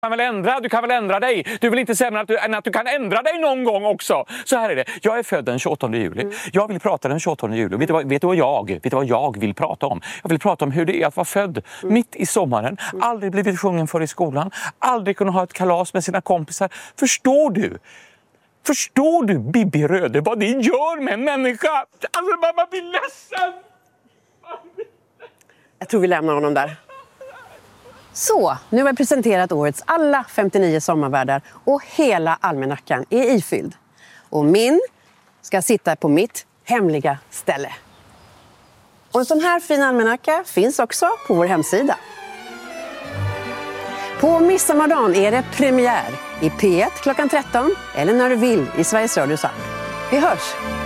Du kan väl ändra dig. Du vill inte säga än att du kan ändra dig någon gång också. Så här är det. Jag är född den 28 juli. Jag vill prata den 28 juli. Vet du vad jag vill prata om? Jag vill prata om hur det är att vara född mitt i sommaren. Aldrig blivit sjungen för i skolan. Aldrig kunna ha ett kalas med sina kompisar. Förstår du, Bibi Röde, vad det gör med en människa? Alltså, mamma blir ledsen. Jag tror vi lämnar honom där. Så, nu har jag presenterat årets alla 59 sommarvärdar och hela almanackan är ifylld. Och min ska sitta på mitt hemliga ställe. Och en sån här fin almanacka finns också på vår hemsida. På midsommardagen är det premiär i P1 klockan 13 eller när du vill i Sveriges Radios app. Vi hörs!